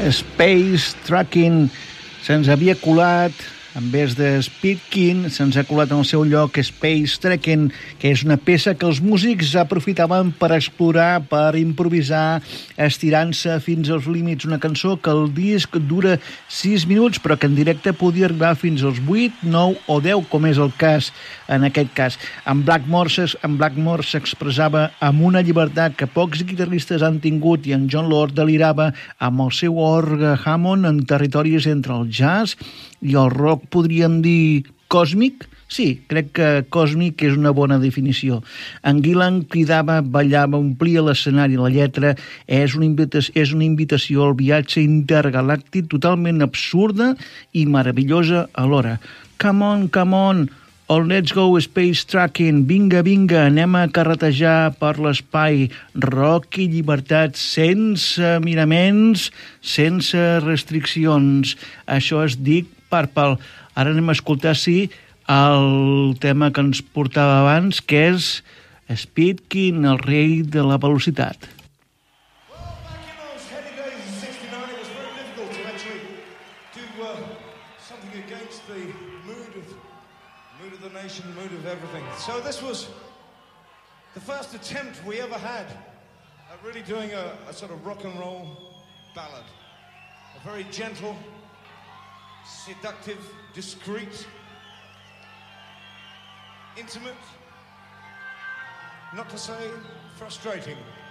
Space Trucking se'ns havia colat, en vez de Speedkin, se'ns ha colat en el seu lloc Space Trekking, que és una peça que els músics aprofitaven per explorar, per improvisar, estirant-se fins als límits. Una cançó que el disc dura 6 minuts, però que en directe podia arribar fins als 8, 9 o 10, com és el cas en aquest cas. En Blackmore s'expressava amb una llibertat que pocs guitarristes han tingut, i en Jon Lord delirava amb el seu orgue Hammond en territoris entre el jazz i el rock, podríem dir, còsmic? Sí, crec que còsmic és una bona definició. En Gillan cridava, ballava, omplia l'escenari. La lletra és una invitació al viatge intergalàctic totalment absurda i meravellosa alhora. Come on, oh, let's go space trucking, vinga, anem a carretejar per l'espai. Rock i llibertat, sense miraments, sense restriccions. Això es dic Purple. Ara anem a escoltar, sí, el tema que ens portava abans, que és Speedkin, el rei de la velocitat. So this was the first attempt we ever had at really doing a sort of rock and roll ballad. A very gentle, seductive, discreet, intimate, not to say frustrating.